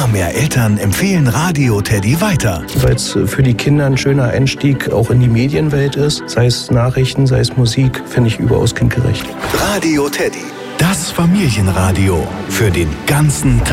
mehr Eltern empfehlen Radio Teddy weiter. Weil es für die Kinder ein schöner Einstieg auch in die Medienwelt ist. Sei es Nachrichten, sei es Musik, finde ich überaus kindgerecht. Radio Teddy, das Familienradio für den ganzen Tag.